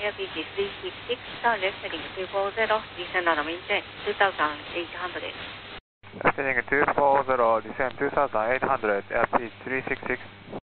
LPG 366, Starless heading 240, descend on maintain 2800 です。 Heading 240, descend 2800, LP 366.